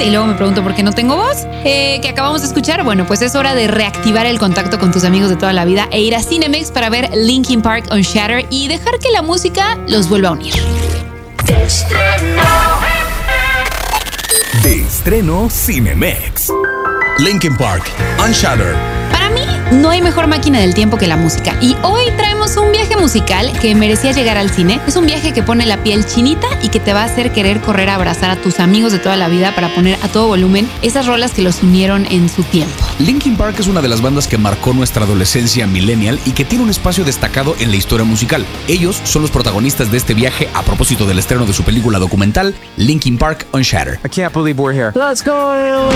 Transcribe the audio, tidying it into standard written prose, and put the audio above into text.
y luego me pregunto por qué no tengo voz. Que acabamos de escuchar, bueno, pues es hora de reactivar el contacto con tus amigos de toda la vida e ir a Cinemex para ver Linkin Park on Shatter y dejar que la música los vuelva a unir. De estreno Cinemex. Linkin Park Unshattered. Para mí, no hay mejor máquina del tiempo que la música. Y hoy traemos un viaje musical que merecía llegar al cine. Es un viaje que pone la piel chinita y que te va a hacer querer correr a abrazar a tus amigos de toda la vida para poner a todo volumen esas rolas que los unieron en su tiempo. Linkin Park es una de las bandas que marcó nuestra adolescencia millennial y que tiene un espacio destacado en la historia musical. Ellos son los protagonistas de este viaje a propósito del estreno de su película documental Linkin Park Unshattered. I can't believe we're here. Let's go!